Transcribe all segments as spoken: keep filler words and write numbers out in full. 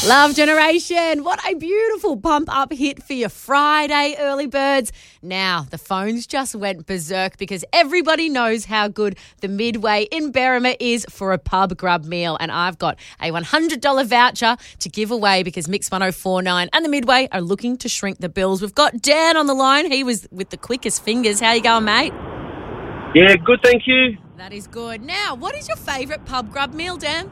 Love Generation. What a beautiful pump-up hit for your Friday, early birds. Now, the phones just went berserk because everybody knows how good the Midway in Berrima is for a pub grub meal. And I've got a one hundred dollars voucher to give away because Mix one oh four nine and the Midway are looking to shrink the bills. We've got Dan on the line. He was with the quickest fingers. How you going, mate? Yeah, good, thank you. That is good. Now, what is your favourite pub grub meal, Dan?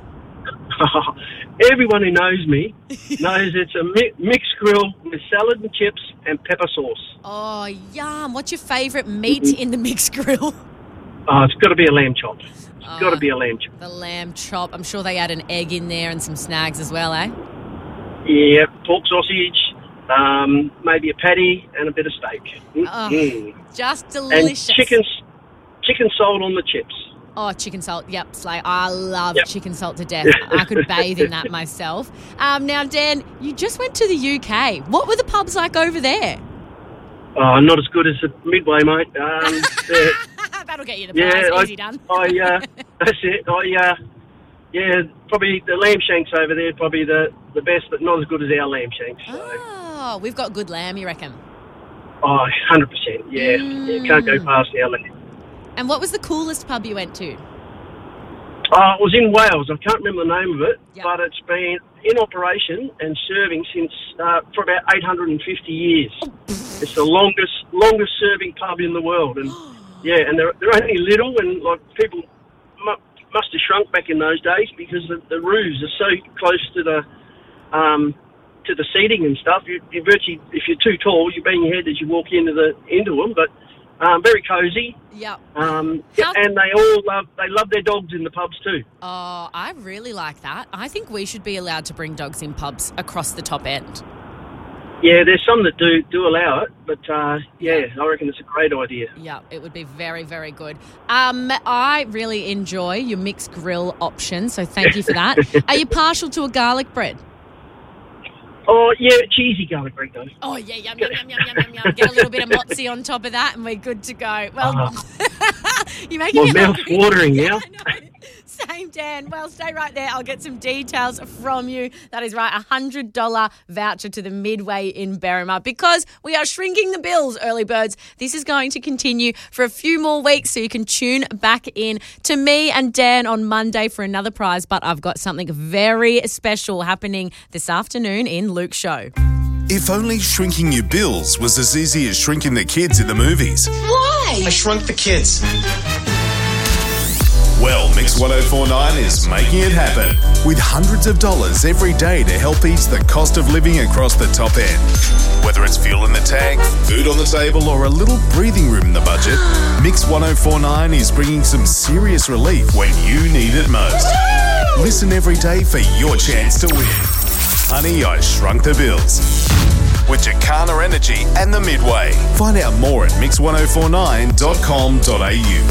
Everyone who knows me knows it's a mi- mixed grill with salad and chips and pepper sauce. Oh, yum. What's your favourite meat in the mixed grill? Oh, it's got to be a lamb chop. It's Oh, got to be a lamb chop. The lamb chop. I'm sure they add an egg in there and some snags as well, eh? Yeah, pork sausage, um, maybe a patty and a bit of steak. Mm-hmm. Oh, just And delicious. chicken, chicken salt on the chips. Oh, chicken salt. Yep, slay. I love Yep. chicken salt to death. I could bathe in that myself. Um, now, Dan, you just went to the U K. What were the pubs like over there? Oh, not as good as the Midway, mate. Um, they're- That'll get you the prize. yeah, Easy I, done. I, uh, that's it. I, uh, yeah, probably the lamb shanks over there, probably the, the best, but not as good as our lamb shanks. So. Oh, we've got good lamb, you reckon? Oh, one hundred percent, yeah. yeah. Can't go past our lamb. And what was the coolest pub you went to? Uh, it was in Wales. I can't remember the name of it, Yep. but it's been in operation and serving since uh, for about eight hundred fifty years. It's the longest longest serving pub in the world, and yeah, and they're they're only little, and like people mu- must have shrunk back in those days because the, the roofs are so close to the um, to the seating and stuff. You, you virtually, if you're too tall, you bang your head as you walk into the into them, but. Um, very cosy, Yep. um, How- and they all love they love their dogs in the pubs too. Oh, I really like that. I think we should be allowed to bring dogs in pubs across the top end. Yeah, there's some that do do allow it, but uh, yeah, I reckon it's a great idea. Yeah, it would be very, very good. Um, I really enjoy your mixed grill option, so thank you for that. Are you partial to a garlic bread? Oh yeah, cheesy garlic bread though. Oh, yeah, yum, yum, yum, yum, yum, yum, yum. Get a little bit of mozzie on top of that and we're good to go. Well, you're making My me mouth's hungry. watering now. I know. Same, Dan. Well, stay right there. I'll get some details from you. That is right, a one hundred dollars voucher to the Midway in Berrima because we are shrinking the bills, early birds. This is going to continue for a few more weeks, so you can tune back in to me and Dan on Monday for another prize. But I've got something very special happening this afternoon in Luke's show. If only shrinking your bills was as easy as shrinking the kids in the movies. I shrunk the kids. Well, Mix one oh four nine is making it happen with hundreds of dollars every day to help ease the cost of living across the top end. Whether it's fuel in the tank, food on the table, or a little breathing room in the budget, Mix one oh four nine is bringing some serious relief when you need it most. Listen every day for your chance to win. Honey, I Shrunk the Bills. With Jacana Energy and the Midway. Find out more at mix one oh four nine dot com dot a u.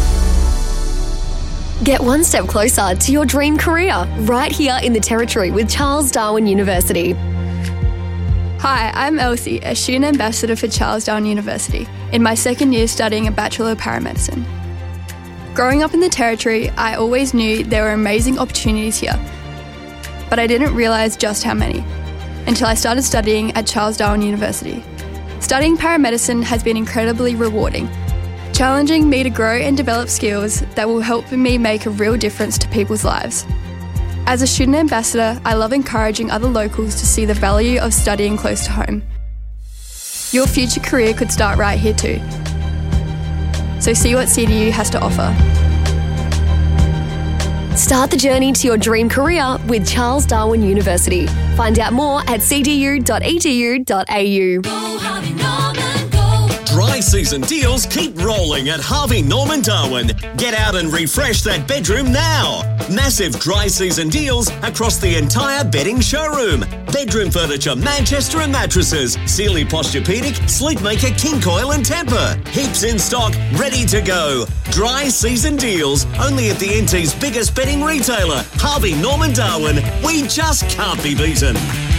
Get one step closer to your dream career right here in the Territory with Charles Darwin University. Hi, I'm Elsie, a student ambassador for Charles Darwin University, in my second year studying a Bachelor of Paramedicine. Growing up in the Territory, I always knew there were amazing opportunities here, but I didn't realise just how many, until I started studying at Charles Darwin University. Studying paramedicine has been incredibly rewarding, challenging me to grow and develop skills that will help me make a real difference to people's lives. As a student ambassador, I love encouraging other locals to see the value of studying close to home. Your future career could start right here too. So see what C D U has to offer. Start the journey to your dream career with Charles Darwin University. Find out more at c d u dot e d u dot a u. Dry season deals keep rolling at Harvey Norman Darwin. Get out and refresh that bedroom now. Massive dry season deals across the entire bedding showroom. Bedroom furniture, Manchester and mattresses, Sealy Posturepedic, Sleepmaker, King Coil and Tempur. Heaps in stock, ready to go. Dry season deals only at the N T's biggest bedding retailer, Harvey Norman Darwin. We just can't be beaten.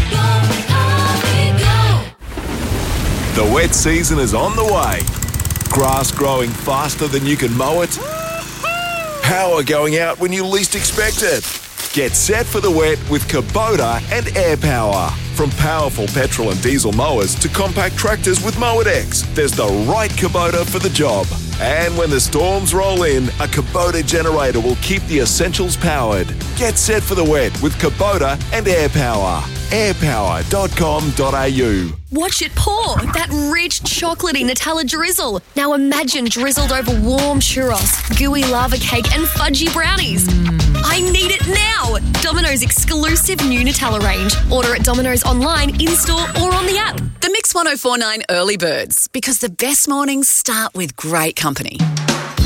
The wet season is on the way. Grass growing faster than you can mow it. Power going out when you least expect it. Get set for the wet with Kubota and Air Power. From powerful petrol and diesel mowers to compact tractors with Mowedex, there's the right Kubota for the job. And when the storms roll in, a Kubota generator will keep the essentials powered. Get set for the wet with Kubota and Air Power. air power dot com dot a u. Watch it pour, that rich chocolatey Nutella drizzle. Now imagine drizzled over warm churros, gooey lava cake and fudgy brownies. I need it now. Domino's exclusive new Nutella range. Order at Domino's online, in-store or on the app. The Mix one oh four point nine Early Birds, because the best mornings start with great company.